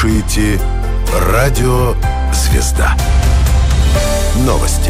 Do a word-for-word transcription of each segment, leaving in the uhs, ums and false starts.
слушаете радио «Звезда». Новости.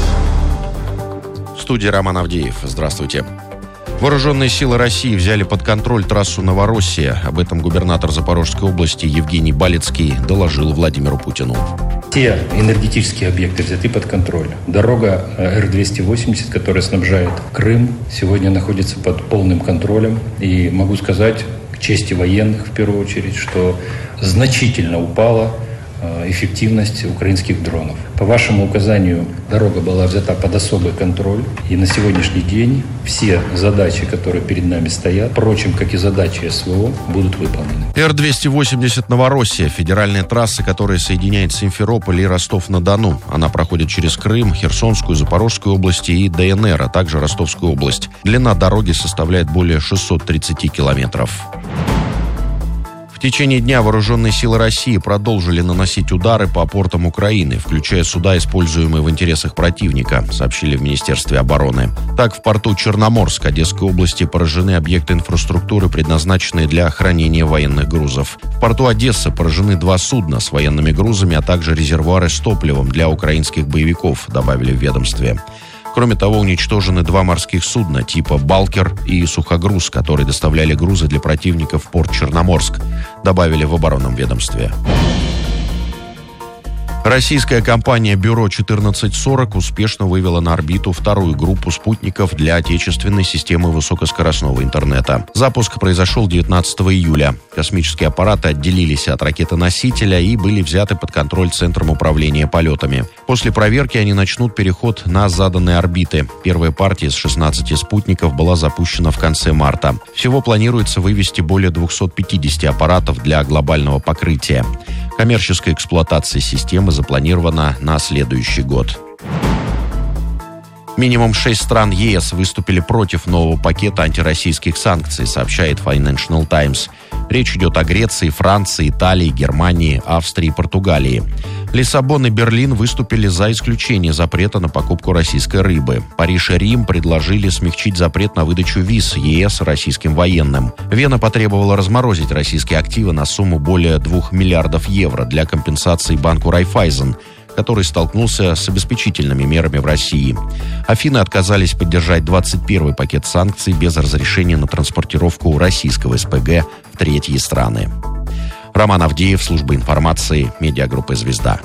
В студии Роман Авдеев. Здравствуйте. Вооруженные силы России взяли под контроль трассу Новороссия. Об этом губернатор Запорожской области Евгений Балицкий доложил Владимиру Путину. Все энергетические объекты взяты под контроль. Дорога Эр двести восемьдесят, которая снабжает Крым, сегодня находится под полным контролем. И могу сказать, к чести военных в первую очередь, что значительно упала эффективность украинских дронов. По вашему указанию дорога была взята под особый контроль. И на сегодняшний день все задачи, которые перед нами стоят, впрочем, как и задачи СВО, будут выполнены. Эр двести восемьдесят Новороссия – федеральная трасса, которая соединяет Симферополь и Ростов-на-Дону. Она проходит через Крым, Херсонскую, Запорожскую области и ДНР, а также Ростовскую область. Длина дороги составляет более шестьсот тридцать километров. В течение дня вооруженные силы России продолжили наносить удары по портам Украины, включая суда, используемые в интересах противника, сообщили в Министерстве обороны. Так, в порту Черноморск Одесской области поражены объекты инфраструктуры, предназначенные для хранения военных грузов. В порту Одессы поражены два судна с военными грузами, а также резервуары с топливом для украинских боевиков, добавили в ведомстве. Кроме того, уничтожены два морских судна типа «Балкер» и «Сухогруз», которые доставляли грузы для противника в порт Черноморск, добавили в оборонном ведомстве. Российская компания «Бюро четырнадцать сорок» успешно вывела на орбиту вторую группу спутников для отечественной системы высокоскоростного интернета. Запуск произошел девятнадцатого июля. Космические аппараты отделились от ракеты-носителя и были взяты под контроль Центром управления полетами. После проверки они начнут переход на заданные орбиты. Первая партия из шестнадцати спутников была запущена в конце марта. Всего планируется вывести более двухсот пятидесяти аппаратов для глобального покрытия. Коммерческая эксплуатация системы запланирована на следующий год. Минимум шесть стран ЕС выступили против нового пакета антироссийских санкций, сообщает Financial Times. Речь идет о Греции, Франции, Италии, Германии, Австрии и Португалии. Лиссабон и Берлин выступили за исключение запрета на покупку российской рыбы. Париж и Рим предложили смягчить запрет на выдачу виз ЕС российским военным. Вена потребовала разморозить российские активы на сумму более двух миллиардов евро для компенсации банку Райффайзен, который столкнулся с обеспечительными мерами в России. Афины отказались поддержать двадцать первый пакет санкций без разрешения на транспортировку российского СПГ в третьи страны. Роман Авдеев, служба информации, медиагруппа «Звезда».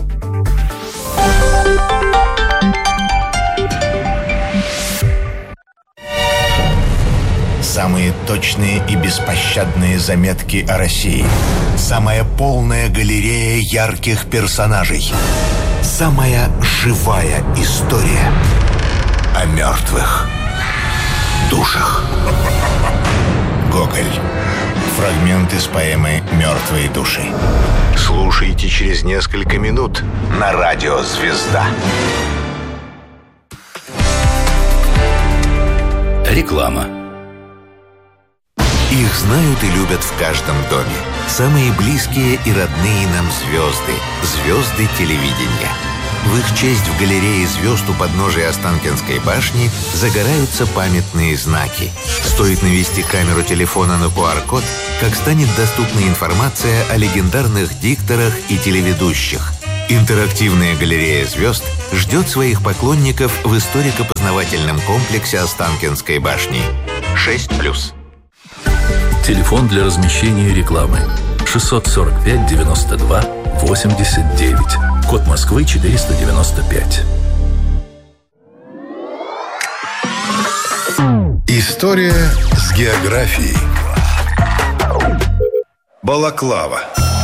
Самые точные и беспощадные заметки о России. Самая полная галерея ярких персонажей. Самая живая история о мертвых душах. Гоголь. Фрагмент из поэмы «Мертвые души». Слушайте через несколько минут на радио «Звезда». Реклама. Их знают и любят в каждом доме. Самые близкие и родные нам звезды. Звезды телевидения. В их честь в галерее звезд у подножия Останкинской башни загораются памятные знаки. Стоит навести камеру телефона на ку ар код, как станет доступна информация о легендарных дикторах и телеведущих. Интерактивная галерея звезд ждет своих поклонников в историко-познавательном комплексе Останкинской башни. шесть плюс. Телефон для размещения рекламы шестьсот сорок пять девяносто два восемьдесят девять. Код Москвы четыреста девяносто пять. История с географией. Балаклава.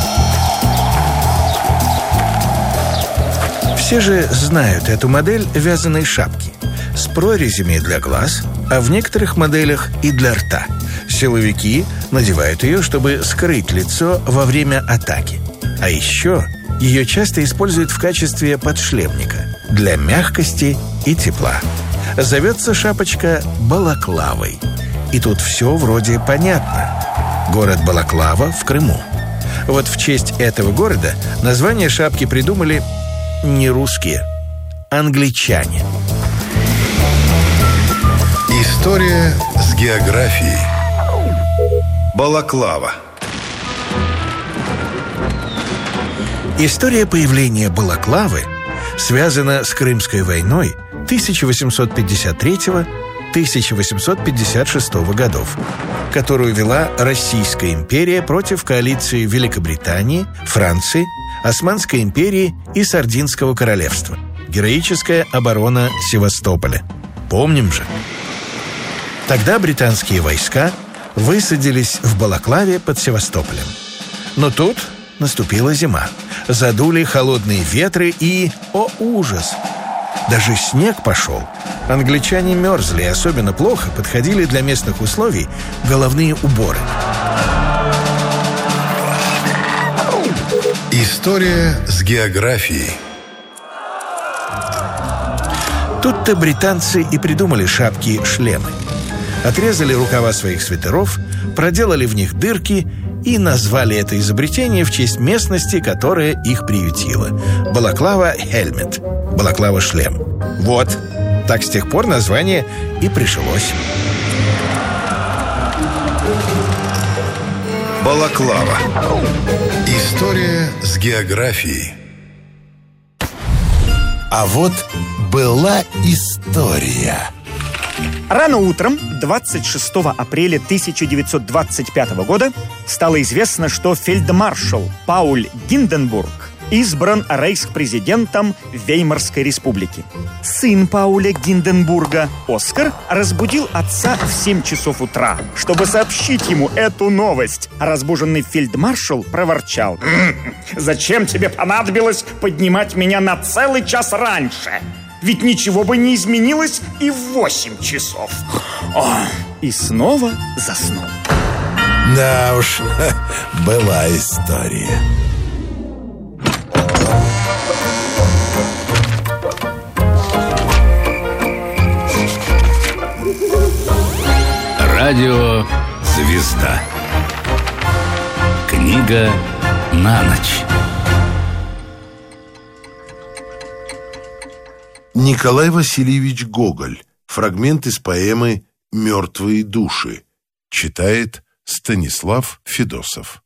Все же знают эту модель вязаной шапки с прорезями для глаз, а в некоторых моделях и для рта. Силовики надевают ее, чтобы скрыть лицо во время атаки. А еще ее часто используют в качестве подшлемника для мягкости и тепла. Зовется шапочка балаклавой. И тут все вроде понятно. Город Балаклава в Крыму. Вот в честь этого города название шапки придумали не русские, англичане. История с географией. Балаклава. История появления балаклавы связана с Крымской войной тысяча восемьсот пятьдесят третьего — тысяча восемьсот пятьдесят шестого годов, которую вела Российская империя против коалиции Великобритании, Франции, Османской империи и Сардинского королевства. Героическая оборона Севастополя. Помним же. Тогда британские войска высадились в Балаклаве под Севастополем. Но тут наступила зима. Задули холодные ветры и... О, ужас! Даже снег пошел. Англичане мерзли, и особенно плохо подходили для местных условий головные уборы. История с географией. Тут-то британцы и придумали шапки-шлемы. Отрезали рукава своих свитеров, проделали в них дырки и назвали это изобретение в честь местности, которая их приютила. Балаклава-хельмет. Балаклава-шлем. Вот. Так с тех пор название и прижилось. Балаклава. История с географией. А вот была история. Рано утром, двадцать шестого апреля тысяча девятьсот двадцать пятого года, стало известно, что фельдмаршал Пауль Гинденбург избран рейхспрезидентом Веймарской республики. Сын Пауля Гинденбурга, Оскар, разбудил отца в семь часов утра, чтобы сообщить ему эту новость. Разбуженный фельдмаршал проворчал: «Зачем тебе понадобилось поднимать меня на целый час раньше? Ведь ничего бы не изменилось и в восемь часов». О, и снова заснул. Да уж, была история. Радио «Звезда». Книга на ночь. Николай Васильевич Гоголь. Фрагмент из поэмы «Мертвые души». Читает Станислав Федосов.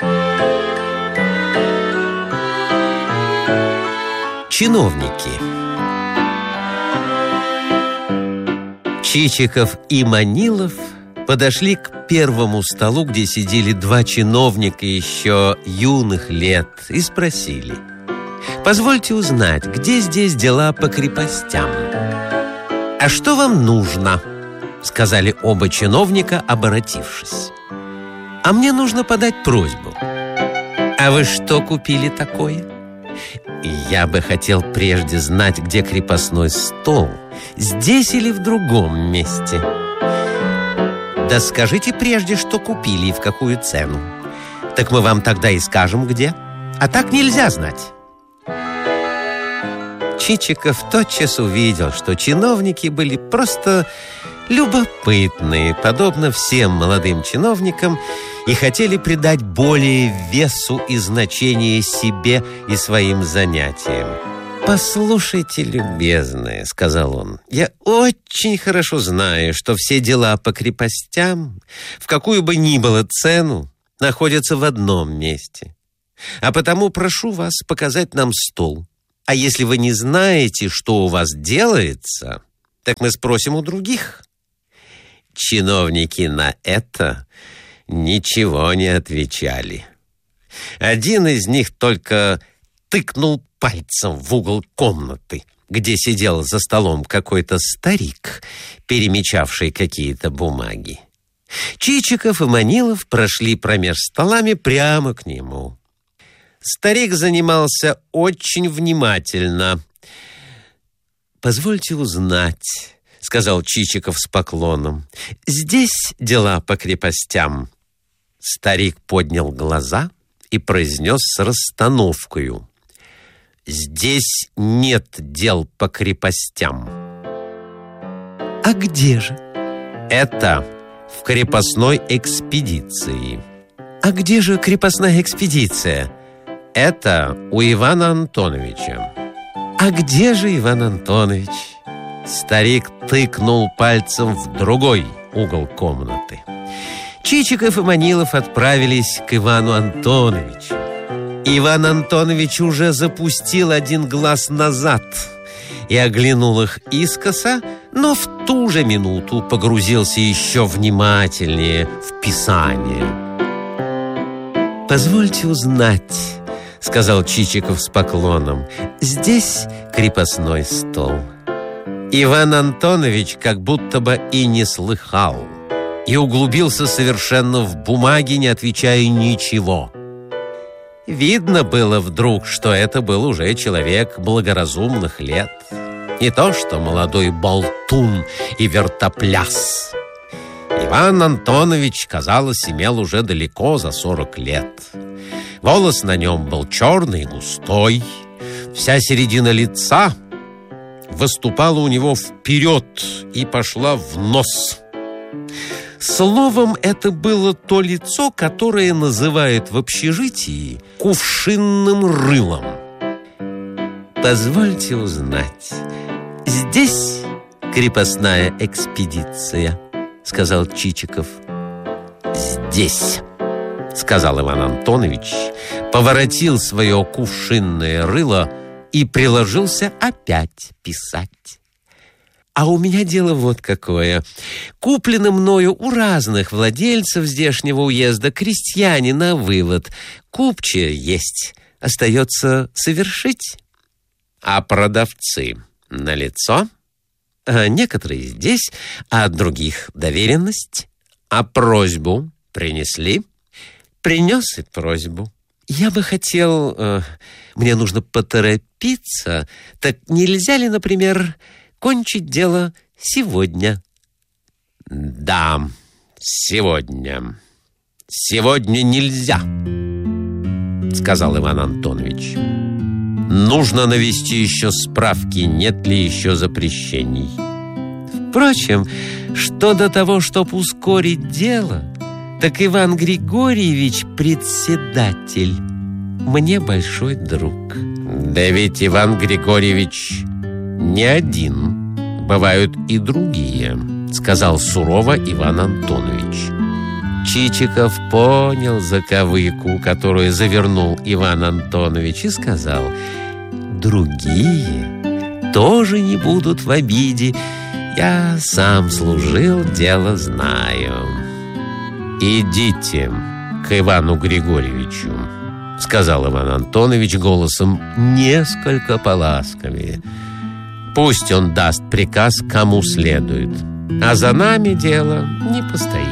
Чиновники. Чичиков и Манилов подошли к первому столу, где сидели два чиновника еще юных лет, и спросили: «Позвольте узнать, где здесь дела по крепостям?» «А что вам нужно?» — сказали оба чиновника, оборотившись. «А мне нужно подать просьбу». «А вы что купили такое?» «Я бы хотел прежде знать, где крепостной стол, здесь или в другом месте». «Да скажите прежде, что купили и в какую цену. Так мы вам тогда и скажем, где. А так нельзя знать». Чичиков тотчас увидел, что чиновники были просто любопытные, подобно всем молодым чиновникам, и хотели придать более весу и значение себе и своим занятиям. «Послушайте, любезные, — сказал он, — я очень хорошо знаю, что все дела по крепостям, в какую бы ни было цену, находятся в одном месте. А потому прошу вас показать нам стол. А если вы не знаете, что у вас делается, так мы спросим у других». Чиновники на это ничего не отвечали. Один из них только тыкнул пальцем в угол комнаты, где сидел за столом какой-то старик, перемечавший какие-то бумаги. Чичиков и Манилов прошли промеж столами прямо к нему. Старик занимался очень внимательно. «Позвольте узнать, — сказал Чичиков с поклоном, — здесь дела по крепостям?» Старик поднял глаза и произнес с расстановкою: «Здесь нет дел по крепостям». «А где же?» «Это в крепостной экспедиции». «А где же крепостная экспедиция?» «Это у Ивана Антоновича». «А где же Иван Антонович?» Старик тыкнул пальцем в другой угол комнаты. Чичиков и Манилов отправились к Ивану Антоновичу. Иван Антонович уже запустил один глаз назад и оглянул их искоса, но в ту же минуту погрузился еще внимательнее в писание. «Позвольте узнать», — сказал Чичиков с поклоном, — «здесь крепостной стол». Иван Антонович как будто бы и не слыхал и углубился совершенно в бумаги, не отвечая ничего. Видно было вдруг, что это был уже человек благоразумных лет. Не то что молодой болтун и вертопляс. Иван Антонович, казалось, имел уже далеко за сорок лет. Волос на нем был черный и густой. Вся середина лица выступала у него вперед и пошла в нос. Словом, это было то лицо, которое называют в общежитии кувшинным рылом. «Позвольте узнать, здесь крепостная экспедиция?» — сказал Чичиков. «Здесь», — сказал Иван Антонович, поворотил свое кувшинное рыло и приложился опять писать. «А у меня дело вот какое. Куплено мною у разных владельцев здешнего уезда крестьяне на вывод. Купчие есть, остается совершить. А продавцы налицо? А некоторые здесь, а от других доверенность. А просьбу принесли? Принес и просьбу. Я бы хотел... Э, мне нужно поторопиться. Так нельзя ли, например, кончить дело сегодня?» «Да, сегодня. Сегодня нельзя», — сказал Иван Антонович. «Нужно навести еще справки, нет ли еще запрещений». «Впрочем, что до того, чтоб ускорить дело, так Иван Григорьевич председатель, мне большой друг». «Да ведь Иван Григорьевич не один, бывают и другие», — сказал сурово Иван Антонович. Чичиков понял заковыку, которую завернул Иван Антонович, и сказал: «Другие тоже не будут в обиде. Я сам служил, дело знаю». «Идите к Ивану Григорьевичу», — сказал Иван Антонович голосом несколько поласковее. «Пусть он даст приказ, кому следует, а за нами дело не постоит».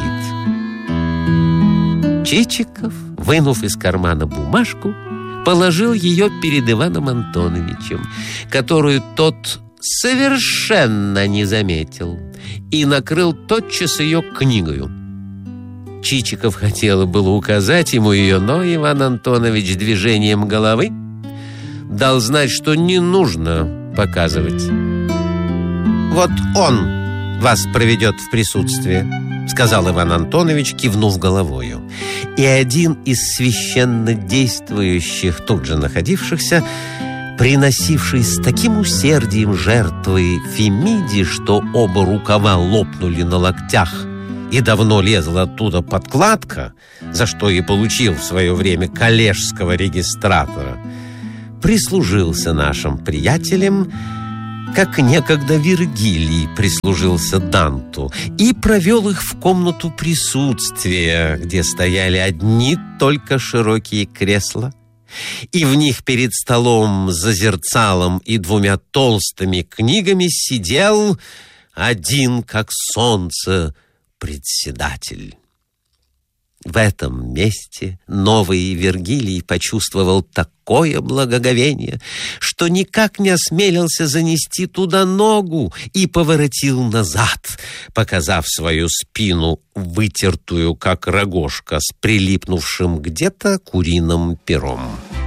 Чичиков, вынув из кармана бумажку, положил ее перед Иваном Антоновичем, которую тот совершенно не заметил, и накрыл тотчас ее книгою. Чичиков хотел было указать ему ее, но Иван Антонович движением головы дал знать, что не нужно показывать. «Вот он вас проведет в присутствие», — сказал Иван Антонович, кивнув головою. И один из священно действующих, тут же находившихся, приносивший с таким усердием жертвы Фемиде, что оба рукава лопнули на локтях, и давно лезла оттуда подкладка, за что и получил в свое время коллежского регистратора, прислужился нашим приятелям, как некогда Вергилий прислужился Данту, и провел их в комнату присутствия, где стояли одни только широкие кресла, и в них перед столом с зерцалом и двумя толстыми книгами сидел один, как солнце, председатель. В этом месте новый Вергилий почувствовал такое благоговение, что никак не осмелился занести туда ногу и поворотил назад, показав свою спину, вытертую, как рогожка, с прилипнувшим где-то куриным пером.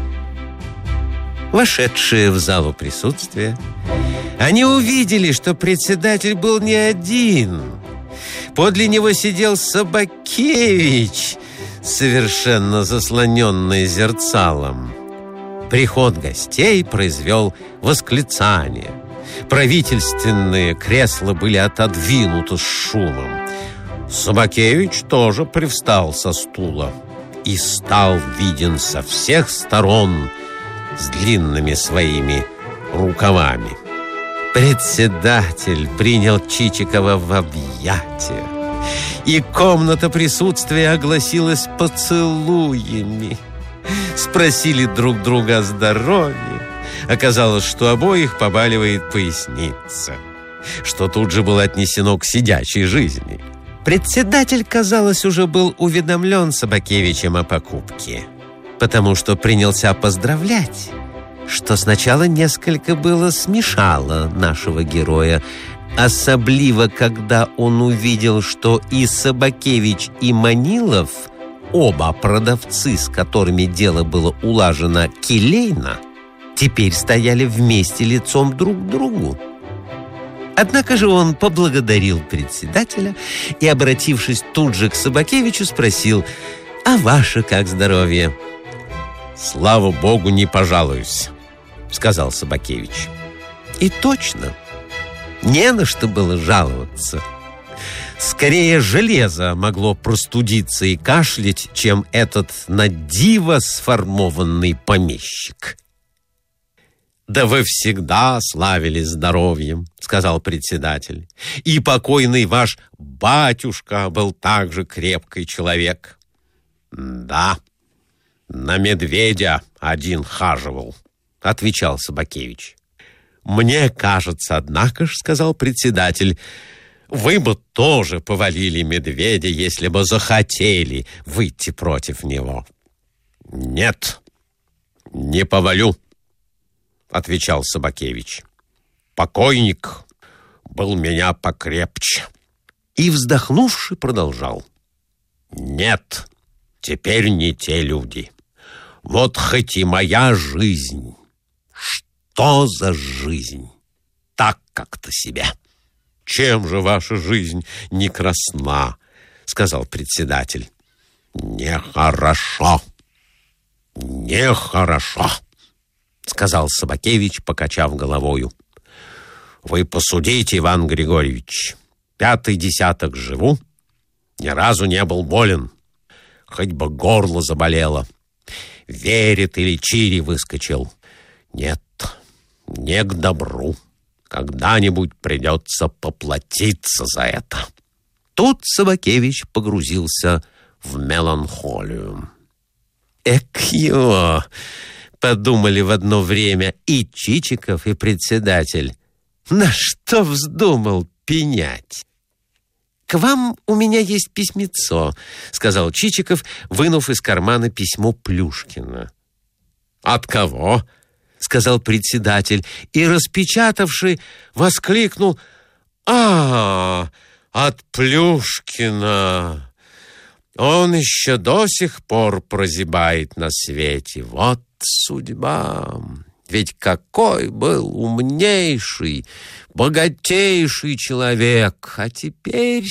Вошедшие в залу присутствия, они увидели, что председатель был не один. Подле него сидел Собакевич, совершенно заслоненный зерцалом. Приход гостей произвел восклицание. Правительственные кресла были отодвинуты с шумом. Собакевич тоже привстал со стула и стал виден со всех сторон с длинными своими рукавами. Председатель принял Чичикова в объятия, и комната присутствия огласилась поцелуями. Спросили друг друга о здоровье. Оказалось, что обоих побаливает поясница, что тут же было отнесено к сидячей жизни. Председатель, казалось, уже был уведомлен Собакевичем о покупке, потому что принялся поздравлять, что сначала несколько было смешало нашего героя, особливо, когда он увидел, что и Собакевич, и Манилов, оба продавцы, с которыми дело было улажено келейно, теперь стояли вместе лицом друг к другу. Однако же он поблагодарил председателя и, обратившись тут же к Собакевичу, спросил: «А ваше как здоровье?» «Слава богу, не пожалуюсь», — сказал Собакевич. И точно, не на что было жаловаться. Скорее железо могло простудиться и кашлять, чем этот на диво сформованный помещик. «Да вы всегда славились здоровьем», — сказал председатель. «И покойный ваш батюшка был также крепкий человек». «Да, на медведя один хаживал», — отвечал Собакевич. «Мне кажется, однако ж, — сказал председатель, — вы бы тоже повалили медведя, если бы захотели выйти против него». «Нет, не повалю», — отвечал Собакевич. «Покойник был меня покрепче». И, вздохнувши, продолжал: «Нет, теперь не те люди. Вот хоть и моя жизнь. Что за жизнь? Так как-то себе». «Чем же ваша жизнь не красна?» — сказал председатель. «Нехорошо, нехорошо», — сказал Собакевич, покачав головою. «Вы посудите, Иван Григорьевич. Пятый десяток живу, ни разу не был болен. Хоть бы горло заболело. Верит или чири выскочил. Нет, не к добру. Когда-нибудь придется поплатиться за это». Тут Собакевич погрузился в меланхолию. «Эк его!» — подумали в одно время и Чичиков, и председатель. «На что вздумал пенять?» «К вам у меня есть письмецо», — сказал Чичиков, вынув из кармана письмо Плюшкина. «От кого?» — сказал председатель, и, распечатавши, воскликнул: «А, от Плюшкина! Он еще до сих пор прозябает на свете. Вот судьба! Ведь какой был умнейший, богатейший человек! А теперь...»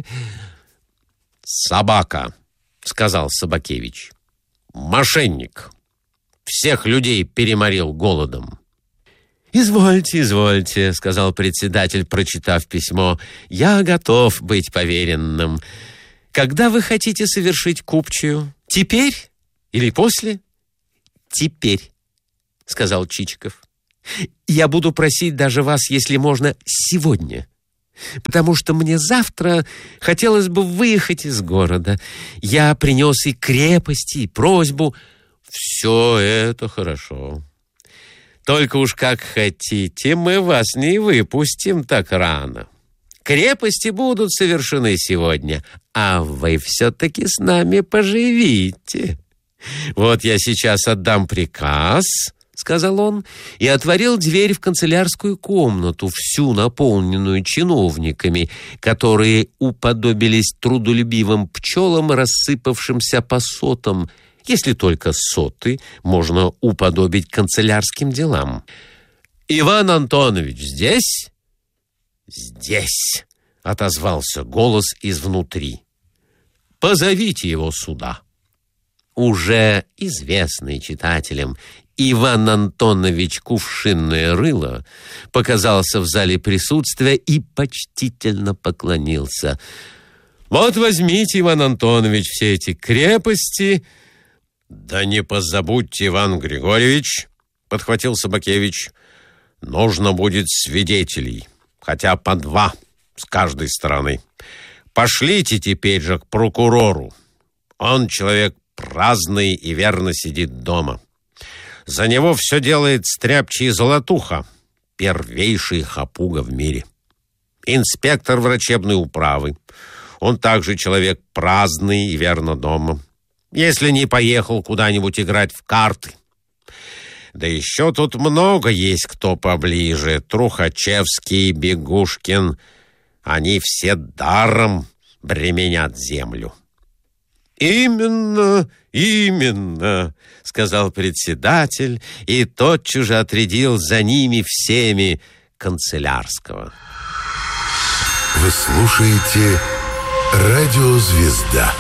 «Собака», — сказал Собакевич. «Мошенник. Всех людей переморил голодом». «Извольте, извольте», — сказал председатель, прочитав письмо. «Я готов быть поверенным. Когда вы хотите совершить купчую? Теперь или после?» «Теперь», — сказал Чичиков. «Я буду просить даже вас, если можно, сегодня, потому что мне завтра хотелось бы выехать из города. Я принес и крепости, и просьбу». «Все это хорошо. Только уж как хотите, мы вас не выпустим так рано. Крепости будут совершены сегодня, а вы все-таки с нами поживите. Вот я сейчас отдам приказ», — сказал он, и отворил дверь в канцелярскую комнату, всю наполненную чиновниками, которые уподобились трудолюбивым пчелам, рассыпавшимся по сотам, если только соты можно уподобить канцелярским делам. «Иван Антонович здесь?» «Здесь», — отозвался голос изнутри. «Позовите его сюда». Уже известный читателям Иван Антонович Кувшинное рыло показался в зале присутствия и почтительно поклонился. «Вот возьмите, Иван Антонович, все эти крепости, Да не позабудьте, Иван Григорьевич, подхватил Собакевич, нужно будет свидетелей, хотя по два с каждой стороны. Пошлите теперь же к прокурору. Он человек праздный и верно сидит дома. За него все делает стряпчий Золотуха, первейший хапуга в мире. Инспектор врачебной управы. Он также человек праздный и верно дома. Если не поехал куда-нибудь играть в карты. Да еще тут много есть кто поближе. Трухачевский, Бегушкин. Они все даром бременят землю. «Именно, именно», — сказал председатель и тотчас же отрядил за ними всеми канцелярского. Вы слушаете «Радио Звезда».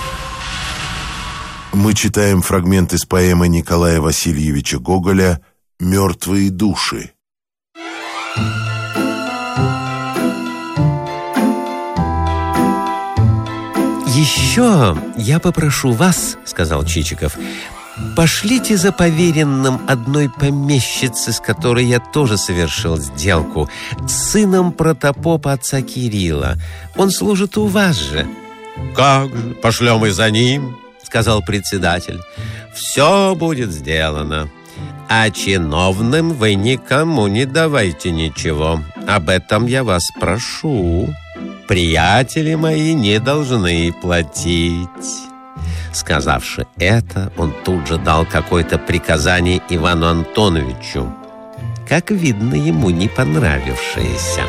Мы читаем фрагмент из поэмы Николая Васильевича Гоголя «Мертвые души». «Еще я попрошу вас, — сказал Чичиков, — пошлите за поверенным одной помещицы, с которой я тоже совершил сделку, с сыном протопопа отца Кирилла. Он служит у вас же». «Как же, пошлем и за ним, — сказал председатель. Все будет сделано. А чиновным вы никому не давайте ничего. Об этом я вас прошу. Приятели мои не должны платить». Сказавши это, он тут же дал какое-то приказание Ивану Антоновичу, как видно, ему не понравившееся.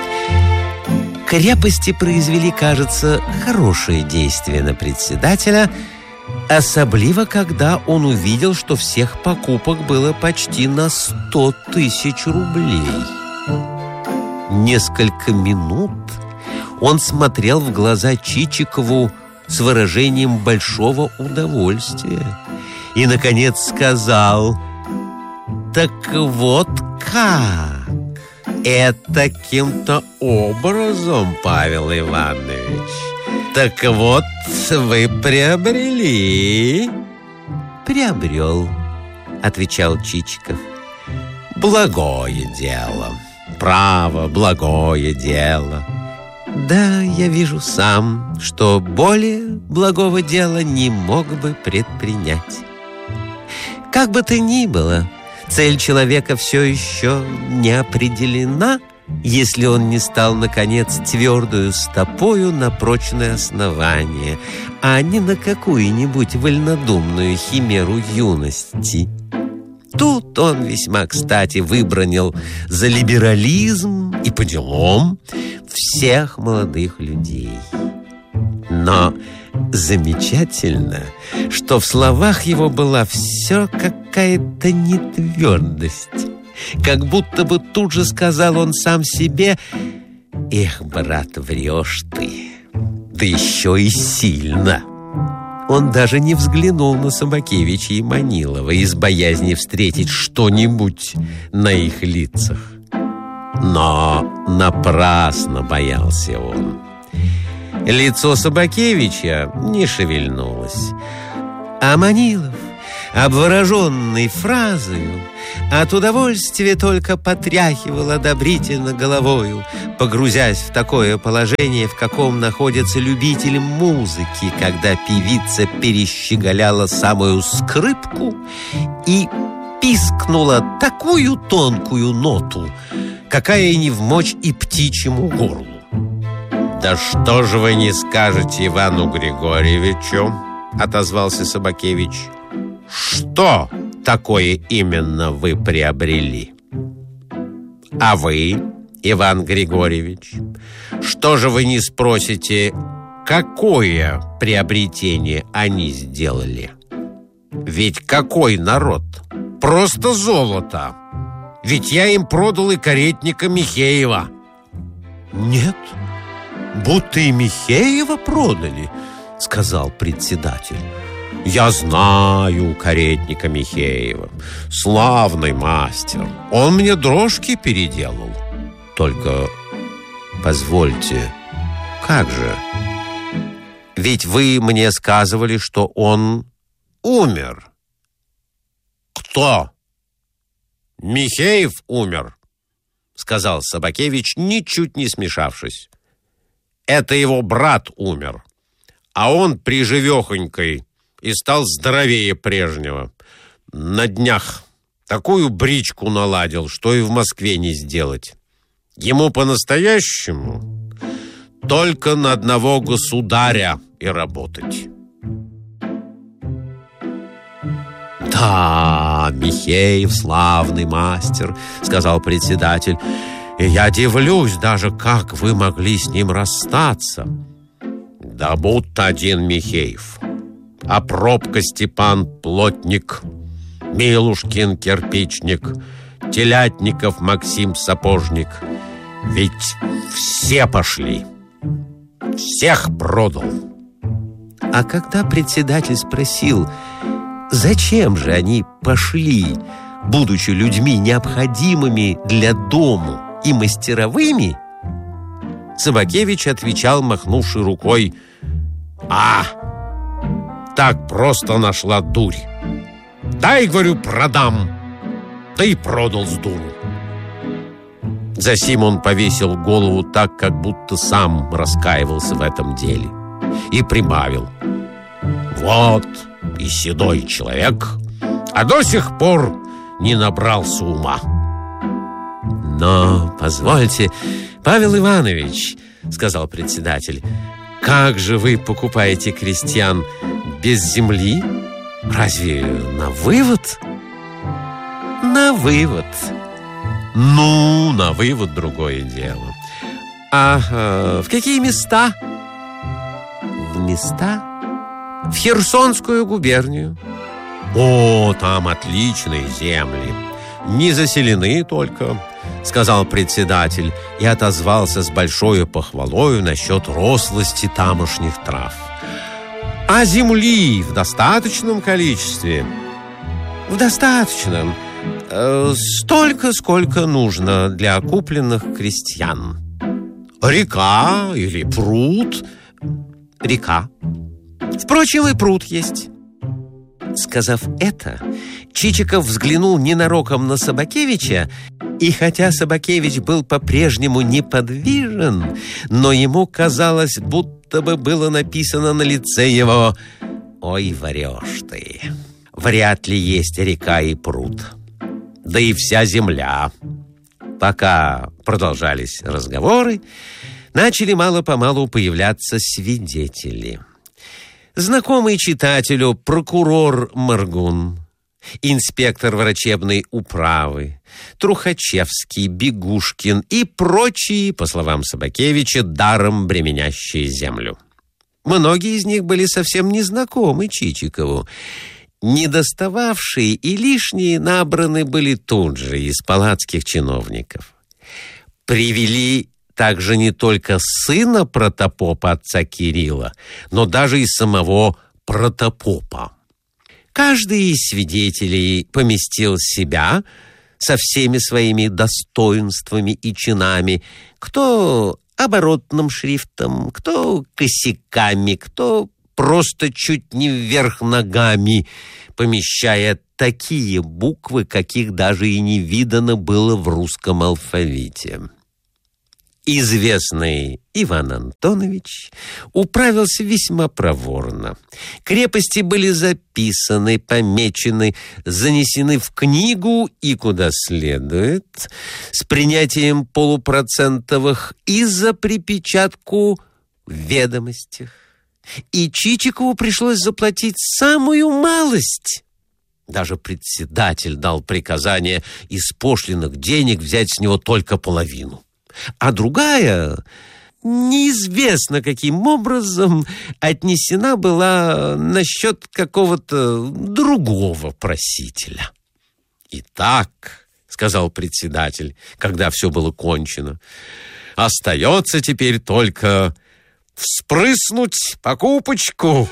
Крепости произвели, кажется, хорошее действие на председателя, особливо, когда он увидел, что всех покупок было почти на сто тысяч рублей. Несколько минут он смотрел в глаза Чичикову с выражением большого удовольствия и, наконец, сказал: «Так вот как? Это каким-то образом, Павел Иванович? Так вот, вы приобрели?» «Приобрел», — отвечал Чичиков. «Благое дело, право, благое дело. Да, я вижу сам, что более благого дела не мог бы предпринять. Как бы то ни было, цель человека все еще не определена, если он не стал, наконец, твердую стопою на прочное основание, а не на какую-нибудь вольнодумную химеру юности. Тут он весьма кстати выбранил за либерализм и по делам всех молодых людей. Но замечательно, что в словах его была все какая-то нетвердость. Как будто бы тут же сказал он сам себе: «Эх, брат, врешь ты, да еще и сильно». Он даже не взглянул на Собакевича и Манилова из боязни встретить что-нибудь на их лицах. Но напрасно боялся он. Лицо Собакевича не шевельнулось, а Манилов, обвороженный фразою, от удовольствия только потряхивал одобрительно головою, погрузясь в такое положение, в каком находятся любители музыки, когда певица перещеголяла самую скрипку и пискнула такую тонкую ноту, какая не вмочь и птичьему горлу. «Да что же вы не скажете Ивану Григорьевичу?» — отозвался Собакевич. «Что такое именно вы приобрели? А вы, Иван Григорьевич, что же вы не спросите, какое приобретение они сделали? Ведь какой народ? Просто золото. Ведь я им продал и каретника Михеева». «Нет, будто и Михеева продали», — сказал председатель. «Я знаю каретника Михеева. Славный мастер. Он мне дрожки переделал. Только позвольте, как же? Ведь вы мне сказывали, что он умер, Что? Михеев умер, сказал Собакевич, ничуть не смешавшись. Это его брат умер, а он приживехонькой и стал здоровее прежнего. На днях такую бричку наладил, что и в Москве не сделать. Ему по-настоящему только на одного государя и работать. «Да, Михеев славный мастер», — сказал председатель. «И я дивлюсь даже, как вы могли с ним расстаться». «Да будто один Михеев, а Пробка Степан плотник, Милушкин кирпичник, Телятников Максим сапожник. Ведь все пошли, всех продал». А когда председатель спросил, зачем же они пошли, будучи людьми необходимыми для дому и мастеровыми, Собакевич отвечал, махнувши рукой: «А, так просто нашла дурь. Дай, говорю, продам». Да и продал с дуру. Засим он повесил голову так, как будто сам раскаивался в этом деле, и прибавил: «Вот и седой человек, а до сих пор не набрался ума». «Но позвольте, Павел Иванович, — сказал председатель, — как же вы покупаете крестьян без земли? Разве на вывод?» «На вывод». «Ну, на вывод другое дело. А э, в какие места?» «В места? В Херсонскую губернию». «О, там отличные земли. Не заселены только», — сказал председатель и отозвался с большой похвалою насчет рослости тамошних трав. «А земли в достаточном количестве?» «В достаточном. Э, столько, сколько нужно для купленных крестьян». «Река или пруд?» «Река. Впрочем, и пруд есть». Сказав это, Чичиков взглянул ненароком на Собакевича, и хотя Собакевич был по-прежнему неподвижен, но ему казалось, будто бы было написано на лице его: «Ой, врешь ты, вряд ли есть река и пруд, да и вся земля». Пока продолжались разговоры, начали мало-помалу появляться свидетели. Знакомый читателю прокурор Моргун, инспектор врачебной управы, Трухачевский, Бегушкин и прочие, по словам Собакевича, даром бременящие землю. Многие из них были совсем незнакомы Чичикову. Недостававшие и лишние набраны были тут же из палатских чиновников. Привели также не только сына протопопа, отца Кирилла, но даже и самого протопопа. Каждый из свидетелей поместил себя со всеми своими достоинствами и чинами, кто оборотным шрифтом, кто косяками, кто просто чуть не вверх ногами, помещая такие буквы, каких даже и не видано было в русском алфавите. Известный Иван Антонович управился весьма проворно. Крепости были записаны, помечены, занесены в книгу и куда следует, с принятием полупроцентовых и за припечатку в ведомостях. И Чичикову пришлось заплатить самую малость. Даже председатель дал приказание из пошлиных денег взять с него только половину. А другая, неизвестно каким образом, отнесена была на счет какого-то другого просителя. «Итак, — сказал председатель, когда все было кончено, — остается теперь только вспрыснуть покупочку».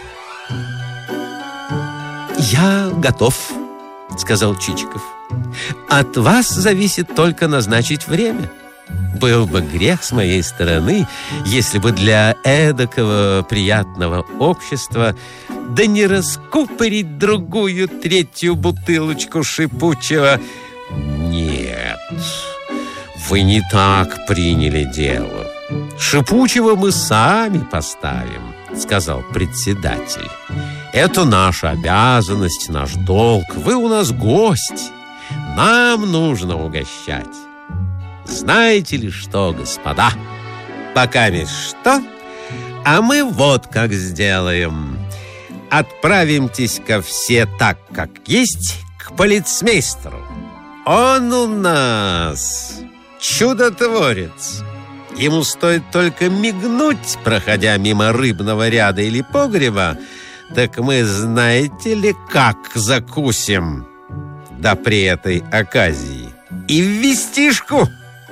«Я готов, — сказал Чичиков. — От вас зависит только назначить время. Был бы грех с моей стороны, если бы для эдакого приятного общества да не раскупорить другую третью бутылочку шипучего. Нет, вы не так приняли дело. Шипучего мы сами поставим, сказал председатель. Это наша обязанность, наш долг. Вы у нас гость. Нам нужно угощать. Знаете ли что, господа? Пока ведь что? А мы вот как сделаем. Отправимтесь-ка все так, как есть, к полицмейстеру. Он у нас чудотворец. Ему стоит только мигнуть, проходя мимо рыбного ряда или погреба, так мы, знаете ли, как закусим, да при этой оказии и в вестишку.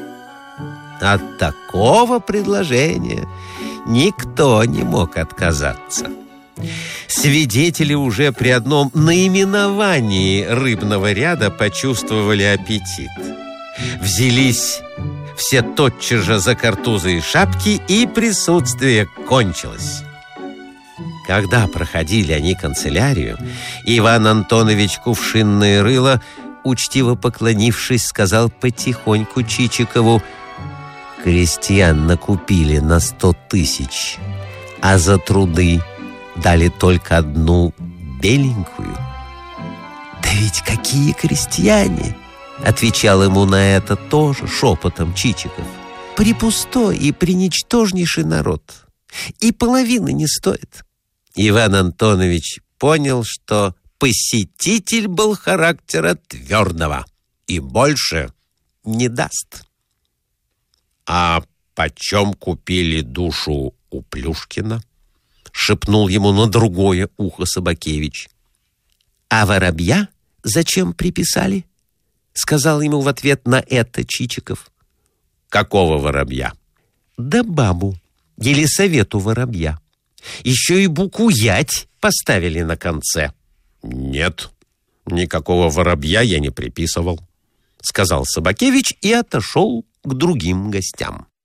От такого предложения никто не мог отказаться. Свидетели уже при одном наименовании рыбного ряда почувствовали аппетит. Взялись все тотчас же за картузы и шапки, и присутствие кончилось. Когда проходили они канцелярию, Иван Антонович Кувшинное Рыло, учтиво поклонившись, сказал потихоньку Чичикову: крестьян накупили на сто тысяч, а за труды дали только одну беленькую. Да ведь какие крестьяне! Отвечал ему на это тоже шепотом Чичиков. Припустой и преничтожнейший народ. И половины не стоит. Иван Антонович понял, что посетитель был характера твердого и больше не даст. «А почем купили душу у Плюшкина?» — шепнул ему на другое ухо Собакевич. «А воробья зачем приписали?» — сказал ему в ответ на это Чичиков. «Какого воробья?» «Да бабу, Елисавету Воробья. Еще и букву «ять» поставили на конце». «Нет, никакого воробья я не приписывал», — сказал Собакевич и отошел к другим гостям.